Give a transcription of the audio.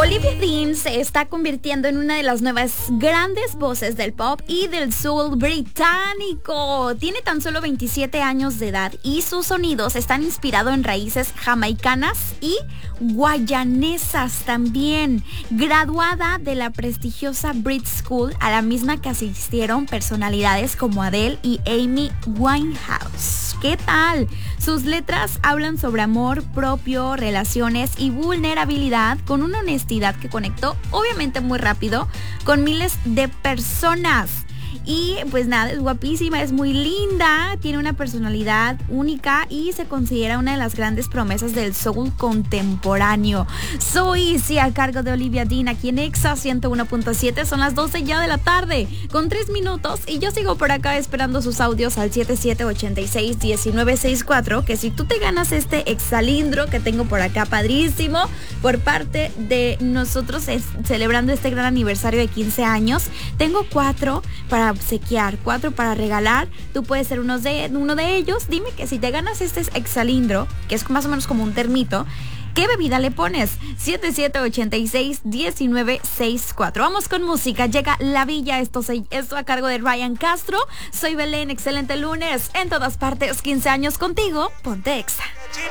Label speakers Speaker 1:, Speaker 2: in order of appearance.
Speaker 1: Olivia Dean se está convirtiendo en una de las nuevas grandes voces del pop y del soul británico. Tiene tan solo 27 años de edad y sus sonidos están inspirados en raíces jamaicanas y guayanesas también. Graduada de la prestigiosa Brit School, a la misma que asistieron personalidades como Adele y Amy Winehouse. ¿Qué tal? Sus letras hablan sobre amor propio, relaciones y vulnerabilidad con una honestidad que conectó obviamente muy rápido con miles de personas. Y pues nada, es guapísima, es muy linda, tiene una personalidad única y se considera una de las grandes promesas del soul contemporáneo. Soy sí a cargo de Olivia Dean aquí en Exa 101.7. Son las 12 ya de la tarde con 3 minutos y yo sigo por acá esperando sus audios al 7786-1964, que si tú te ganas este exalindro que tengo por acá padrísimo por parte de nosotros celebrando este gran aniversario de 15 años, tengo 4 para obsequiar, 4 para regalar. Tú puedes ser uno de ellos. Dime que si te ganas este exalindro, que es más o menos como un termito, ¿qué bebida le pones? 7786-1964. Vamos con música. Llega La Villa. Esto a cargo de Ryan Castro. Soy Belén. Excelente lunes. En todas partes, 15 años contigo. Ponte Exa.